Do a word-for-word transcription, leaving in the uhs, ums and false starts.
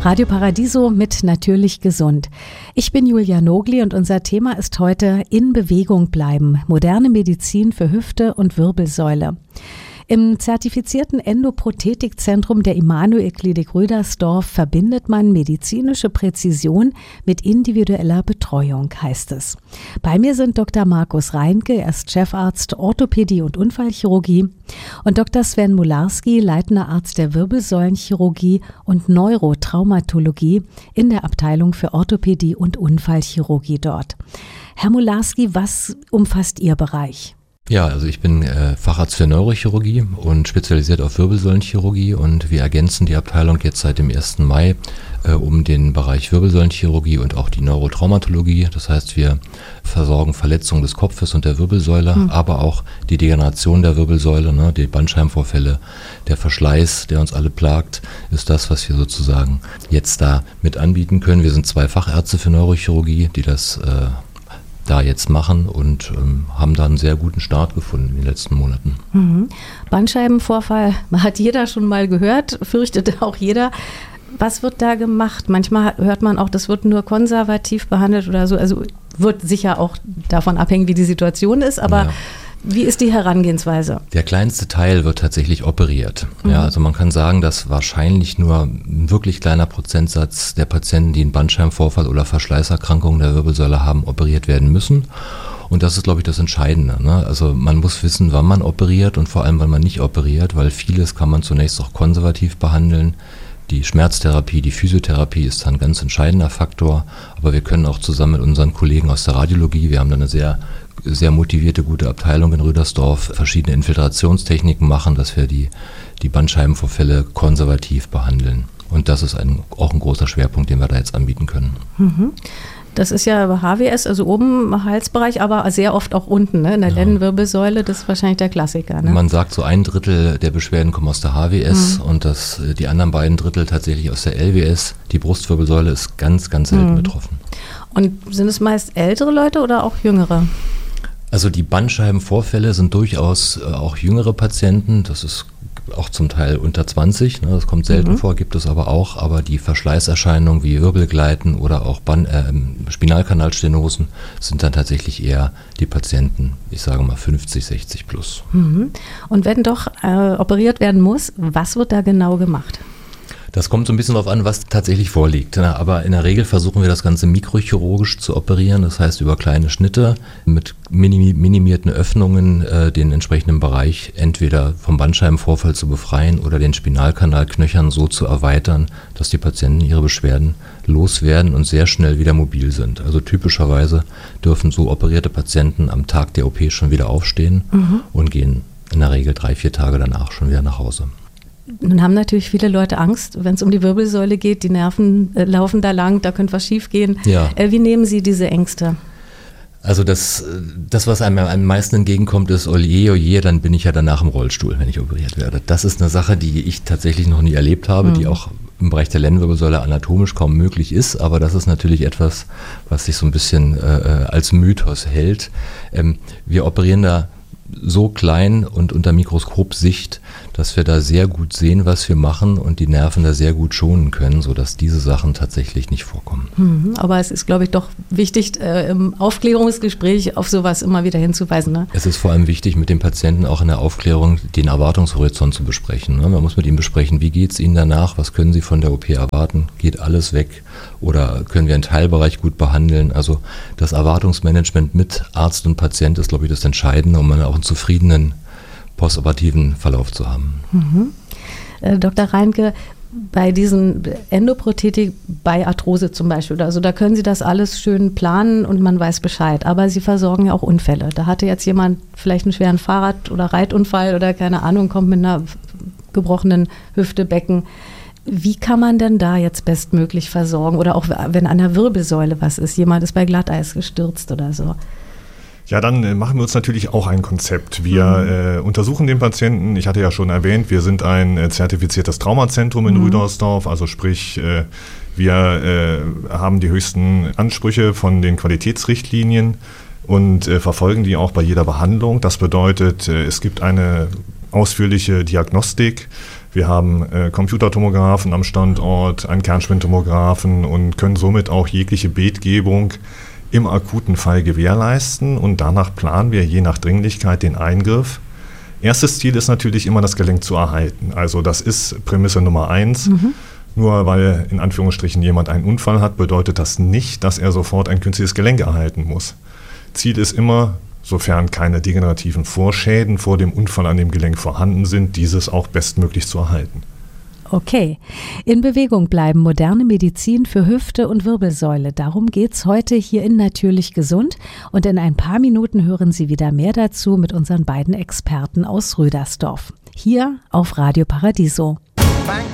Radio Paradiso mit Natürlich gesund. Ich bin Julia Nogli und unser Thema ist heute In Bewegung bleiben. Moderne Medizin für Hüfte und Wirbelsäule. Im zertifizierten Endoprothetikzentrum der Immanuel-Klinik Rüdersdorf verbindet man medizinische Präzision mit individueller Betreuung, heißt es. Bei mir sind Doktor Markus Reinke, er ist Chefarzt Orthopädie und Unfallchirurgie, und Doktor Sven Mularski, leitender Arzt der Wirbelsäulenchirurgie und Neurotraumatologie in der Abteilung für Orthopädie und Unfallchirurgie dort. Herr Mularski, was umfasst Ihr Bereich? Ja, also ich bin äh, Facharzt für Neurochirurgie und spezialisiert auf Wirbelsäulenchirurgie, und wir ergänzen die Abteilung jetzt seit dem ersten Mai äh, um den Bereich Wirbelsäulenchirurgie und auch die Neurotraumatologie. Das heißt, wir versorgen Verletzungen des Kopfes und der Wirbelsäule, mhm. aber auch die Degeneration der Wirbelsäule, ne, die Bandscheibenvorfälle, der Verschleiß, der uns alle plagt, ist das, was wir sozusagen jetzt da mit anbieten können. Wir sind zwei Fachärzte für Neurochirurgie, die das äh, da jetzt machen und ähm, haben da einen sehr guten Start gefunden in den letzten Monaten. Mhm. Bandscheibenvorfall hat jeder schon mal gehört, fürchtet auch jeder. Was wird da gemacht? Manchmal hört man auch, das wird nur konservativ behandelt oder so. Also wird sicher auch davon abhängen, wie die Situation ist, aber ja. Wie ist die Herangehensweise? Der kleinste Teil wird tatsächlich operiert. Mhm. Ja, also man kann sagen, dass wahrscheinlich nur ein wirklich kleiner Prozentsatz der Patienten, die einen Bandscheibenvorfall oder Verschleißerkrankungen der Wirbelsäule haben, operiert werden müssen. Und das ist, glaube ich, das Entscheidende, ne? Also man muss wissen, wann man operiert und vor allem, wann man nicht operiert, weil vieles kann man zunächst auch konservativ behandeln. Die Schmerztherapie, die Physiotherapie ist ein ganz entscheidender Faktor, aber wir können auch zusammen mit unseren Kollegen aus der Radiologie, wir haben da eine sehr, sehr motivierte, gute Abteilung in Rüdersdorf, verschiedene Infiltrationstechniken machen, dass wir die, die Bandscheibenvorfälle konservativ behandeln. Und das ist ein, auch ein großer Schwerpunkt, den wir da jetzt anbieten können. Mhm. Das ist ja H W S, also oben im Halsbereich, aber sehr oft auch unten, ne? In der ja. Lendenwirbelsäule, das ist wahrscheinlich der Klassiker. Ne? Man sagt, so ein Drittel der Beschwerden kommen aus der H W S mhm. und das, die anderen beiden Drittel tatsächlich aus der L W S. Die Brustwirbelsäule ist ganz, ganz selten mhm. betroffen. Und sind es meist ältere Leute oder auch jüngere? Also die Bandscheibenvorfälle sind durchaus äh, auch jüngere Patienten, das ist auch zum Teil unter zwanzig, ne, das kommt selten mhm. vor, gibt es aber auch, aber die Verschleißerscheinungen wie Wirbelgleiten oder auch Band, äh, Spinalkanalstenosen sind dann tatsächlich eher die Patienten, ich sage mal fünfzig, sechzig plus. Mhm. Und wenn doch äh, operiert werden muss, was wird da genau gemacht? Das kommt so ein bisschen darauf an, was tatsächlich vorliegt. Aber in der Regel versuchen wir das Ganze mikrochirurgisch zu operieren. Das heißt, über kleine Schnitte mit minimierten Öffnungen äh, den entsprechenden Bereich entweder vom Bandscheibenvorfall zu befreien oder den Spinalkanalknöchern so zu erweitern, dass die Patienten ihre Beschwerden loswerden und sehr schnell wieder mobil sind. Also typischerweise dürfen so operierte Patienten am Tag der O P schon wieder aufstehen mhm. und gehen in der Regel drei, vier Tage danach schon wieder nach Hause. Nun haben natürlich viele Leute Angst, wenn es um die Wirbelsäule geht, die Nerven äh, laufen da lang, da könnte was schief gehen. Ja. Äh, wie nehmen Sie diese Ängste? Also das, das was einem am meisten entgegenkommt, ist, oje, oje, dann bin ich ja danach im Rollstuhl, wenn ich operiert werde. Das ist eine Sache, die ich tatsächlich noch nie erlebt habe, mhm. die auch im Bereich der Lendenwirbelsäule anatomisch kaum möglich ist, aber das ist natürlich etwas, was sich so ein bisschen äh, als Mythos hält. Ähm, wir operieren da so klein und unter Mikroskopsicht, dass wir da sehr gut sehen, was wir machen und die Nerven da sehr gut schonen können, sodass diese Sachen tatsächlich nicht vorkommen. Mhm, aber es ist, glaube ich, doch wichtig, äh, im Aufklärungsgespräch auf sowas immer wieder hinzuweisen. Ne? Es ist vor allem wichtig, mit dem Patienten auch in der Aufklärung den Erwartungshorizont zu besprechen. Ne? Man muss mit ihm besprechen, wie geht es Ihnen danach, was können Sie von der O P erwarten, geht alles weg oder können wir einen Teilbereich gut behandeln. Also das Erwartungsmanagement mit Arzt und Patient ist, glaube ich, das Entscheidende, um auch einen zufriedenen postoperativen Verlauf zu haben. Mhm. Äh, Doktor Reinke, bei diesen Endoprothetik, bei Arthrose zum Beispiel, also da können Sie das alles schön planen und man weiß Bescheid, aber Sie versorgen ja auch Unfälle. Da hatte jetzt jemand vielleicht einen schweren Fahrrad- oder Reitunfall oder keine Ahnung, kommt mit einer gebrochenen Hüfte, Becken. Wie kann man denn da jetzt bestmöglich versorgen? Oder auch wenn an der Wirbelsäule was ist, jemand ist bei Glatteis gestürzt oder so. Ja, dann äh, machen wir uns natürlich auch ein Konzept. Wir äh, untersuchen den Patienten. Ich hatte ja schon erwähnt, wir sind ein äh, zertifiziertes Traumazentrum in mhm. Rüdersdorf. Also sprich, äh, wir äh, haben die höchsten Ansprüche von den Qualitätsrichtlinien und äh, verfolgen die auch bei jeder Behandlung. Das bedeutet, äh, es gibt eine ausführliche Diagnostik. Wir haben äh, Computertomographen am Standort, einen Kernspintomographen und können somit auch jegliche Beetgebung im akuten Fall gewährleisten. Und danach planen wir je nach Dringlichkeit den Eingriff. Erstes Ziel ist natürlich immer, das Gelenk zu erhalten. Also das ist Prämisse Nummer eins. Mhm. Nur weil in Anführungsstrichen jemand einen Unfall hat, bedeutet das nicht, dass er sofort ein künstliches Gelenk erhalten muss. Ziel ist immer, sofern keine degenerativen Vorschäden vor dem Unfall an dem Gelenk vorhanden sind, dieses auch bestmöglich zu erhalten. Okay, in Bewegung bleiben, moderne Medizin für Hüfte und Wirbelsäule. Darum geht's heute hier in Natürlich Gesund. Und in ein paar Minuten hören Sie wieder mehr dazu mit unseren beiden Experten aus Rüdersdorf. Hier auf Radio Paradiso. Bank